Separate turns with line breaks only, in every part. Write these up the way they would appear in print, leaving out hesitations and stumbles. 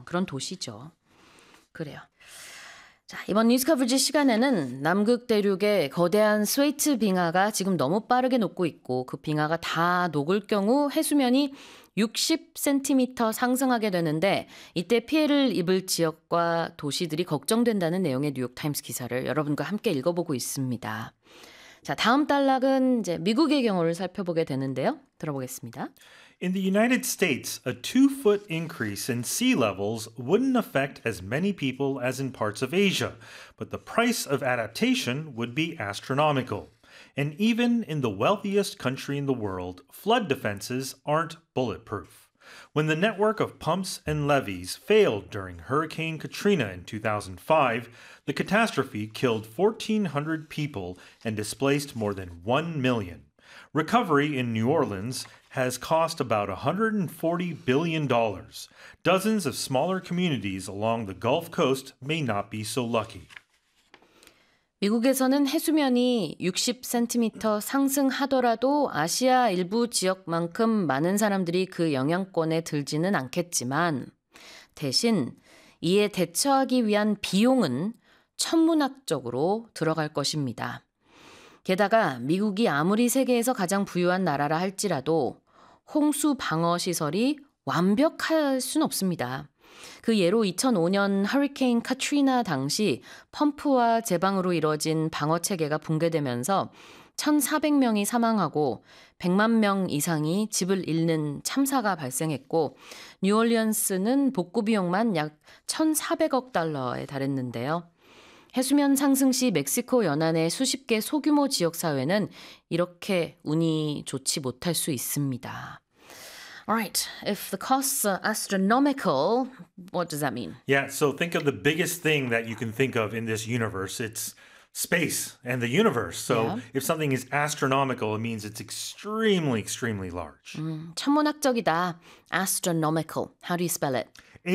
그런 도시죠. 그래요. 자, 이번 뉴스 커버지 시간에는 남극 대륙의 거대한 스웨이트 빙하가 지금 너무 빠르게 녹고 있고 그 빙하가 다 녹을 경우 해수면이 60cm 상승하게 되는데 이때 피해를 입을 지역과 도시들이 걱정된다는 내용의 뉴욕타임스 기사를 여러분과 함께 읽어보고 있습니다. 자, 다음 단락은 이제 미국의 경우를 살펴보게 되는데요. 들어보겠습니다.
In the United States, a 2-foot increase in sea levels wouldn't affect as many people as in parts of Asia, but the price of adaptation would be astronomical. And even in the wealthiest country in the world, flood defenses aren't bulletproof. When the network of pumps and levees failed during Hurricane Katrina in 2005, the catastrophe killed 1,400 people and displaced more than 1 million. Recovery in New Orleans has cost about $140 billion. Dozens of smaller communities along the Gulf Coast may not be so lucky.
미국에서는 해수면이 60cm 상승하더라도 아시아 일부 지역만큼 많은 사람들이 그 영향권에 들지는 않겠지만 대신 이에 대처하기 위한 비용은 천문학적으로 들어갈 것입니다. 게다가 미국이 아무리 세계에서 가장 부유한 나라라 할지라도 홍수 방어 시설이 완벽할 순 없습니다. 그 예로 2005년 허리케인 카트리나 당시 펌프와 제방으로 이뤄진 방어 체계가 붕괴되면서 1,400명이 사망하고 100만 명 이상이 집을 잃는 참사가 발생했고 뉴올리언스는 복구 비용만 약 1,400억 달러에 달했는데요. 해수면 상승 시 멕시코 연안의 수십 개 소규모 지역사회는 이렇게 운이 좋지 못할 수 있습니다. Alright, if the costs are astronomical, what does that mean?
Yeah, so think of the biggest thing that you can think of in this universe. It's space and the universe. So if something is astronomical, it means it's extremely, extremely large.
천문학적이다. Astronomical. How do you spell it?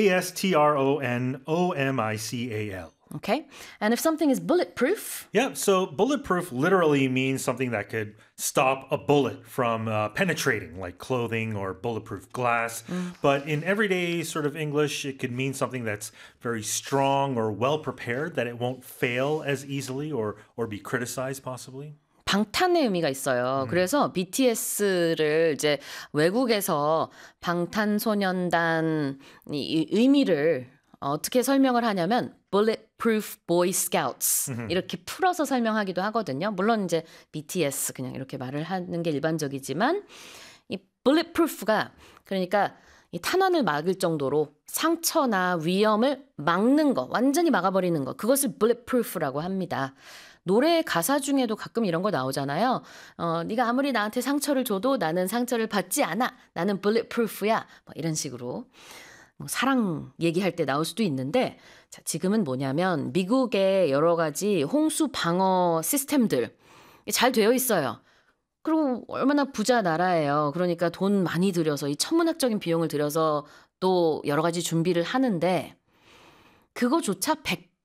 ASTRONOMICAL.
Okay. And if something is bulletproof?
Yeah, so bulletproof literally means something that could stop a bullet from penetrating, like clothing or bulletproof glass. But in everyday sort of English, it could mean something that's very strong or well prepared, that it won't fail as easily or be criticized possibly.
방탄의 의미가 있어요. 그래서 BTS를 이제 외국에서 방탄소년단 이 의미를 어떻게 설명을 하냐면 Bulletproof Boy Scouts 이렇게 풀어서 설명하기도 하거든요. 물론 이제 BTS 그냥 이렇게 말을 하는 게 일반적이지만 이 Bulletproof가 그러니까 이 탄환을 막을 정도로 상처나 위험을 막는 거, 완전히 막아버리는 거, 그것을 Bulletproof라고 합니다. 노래 가사 중에도 가끔 이런 거 나오잖아요. 네가 아무리 나한테 상처를 줘도 나는 상처를 받지 않아. 나는 Bulletproof야. 뭐 이런 식으로. 사랑 얘기할 때 나올 수도 있는데 자, 지금은 뭐냐면 미국의 여러 가지 홍수 방어 시스템들 잘 되어 있어요. 그리고 얼마나 부자 나라예요. 그러니까 돈 많이 들여서 이 천문학적인 비용을 들여서 또 여러 가지 준비를 하는데 그거조차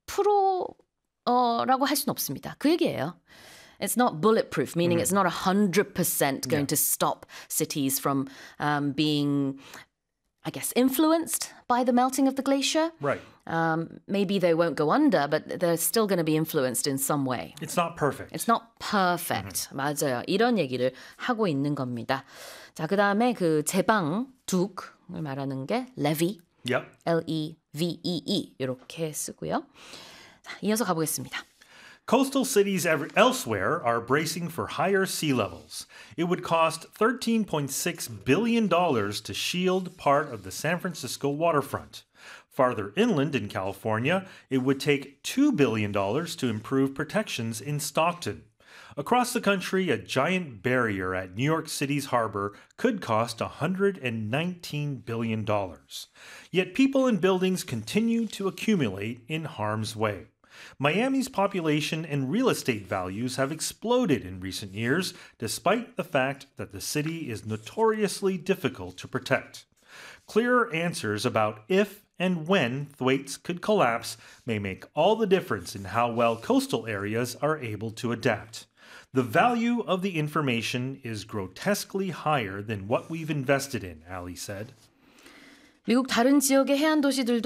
100%라고 할 수는 없습니다. 그 얘기예요. It's not bulletproof, meaning it's not 100% going to stop cities from being I guess, influenced by the melting of the glacier.
Right.
Maybe they won't go under, but they're still going to be influenced in some way.
It's not perfect.
It's not perfect. 맞아요. 이런 얘기를 하고 있는 겁니다. 자, 그 다음에 그 제방, 둑을 말하는 게 levee.
Yep.
L-E-V-E-E 이렇게 쓰고요. 자, 이어서 가보겠습니다.
Coastal cities elsewhere are bracing for higher sea levels. It would cost $13.6 billion to shield part of the San Francisco waterfront. Farther inland in California, it would take $2 billion to improve protections in Stockton. Across the country, a giant barrier at New York City's harbor could cost $119 billion. Yet people and buildings continue to accumulate in harm's way. Miami's population and real estate values have exploded in recent years, despite the fact that the city is notoriously difficult to protect. Clearer answers about if and when Thwaites could collapse may make all the difference in how well coastal areas are able to adapt. The value of the information is grotesquely higher than what we've invested in, Ali said.
미국 다른 지역의 해안 도시들도